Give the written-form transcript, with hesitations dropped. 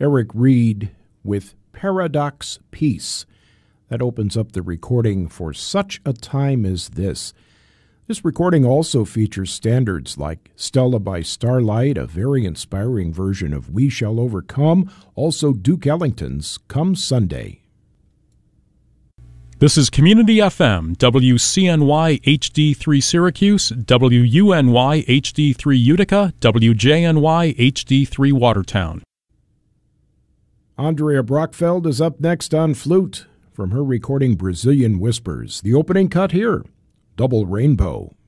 Eric Reed with Paradox Peace. That opens up the recording For Such a Time as This. This recording also features standards like Stella by Starlight, a very inspiring version of We Shall Overcome, also Duke Ellington's Come Sunday. This is Community FM, WCNY HD3 Syracuse, WUNY HD3 Utica, WJNY HD3 Watertown. Andrea Brockfeld is up next on flute from her recording Brazilian Whispers. The opening cut here, Double Rainbow.